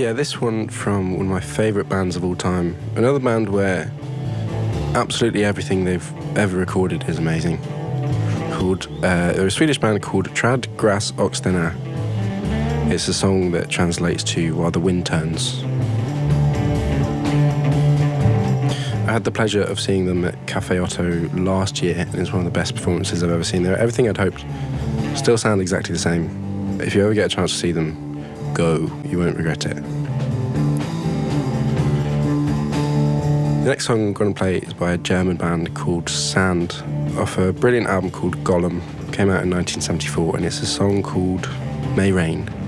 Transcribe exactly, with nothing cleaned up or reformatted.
Yeah, this one from one of my favourite bands of all time. Another band where absolutely everything they've ever recorded is amazing. Called, uh, they're a Swedish band called Trad Gras Oxtena. It's a song that translates to While the Wind Turns. I had the pleasure of seeing them at Cafe Otto last year, and it's one of the best performances I've ever seen. They're everything I'd hoped. Still sound exactly the same. If you ever get a chance to see them, go. You won't regret it. The next song I'm going to play is by a German band called Sand, off a brilliant album called Golem. Came out in nineteen seventy-four, and it's a song called May Rain.